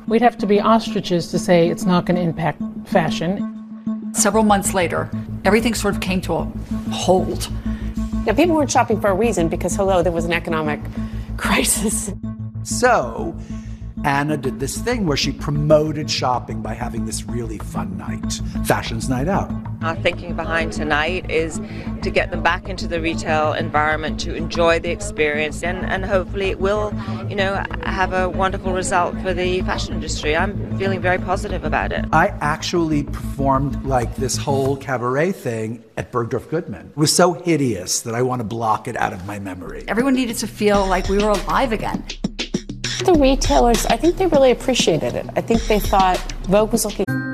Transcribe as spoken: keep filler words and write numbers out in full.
We'd have to be ostriches to say it's not going to impact fashion. Several months later, everything sort of came to a halt. Now, people weren't shopping for a reason because, hello, there was an economic crisis. So Anna did this thing where she promoted shopping by having this really fun night, Fashions Night Out. Our thinking behind tonight is to get them back into the retail environment, to enjoy the experience, and, and hopefully it will, you know, have a wonderful result for the fashion industry. I'm feeling very positive about it. I actually performed like this whole cabaret thing at Bergdorf Goodman. It was so hideous that I want to block it out of my memory. Everyone needed to feel like we were alive again. The retailers, I think they really appreciated it. I think they thought Vogue was looking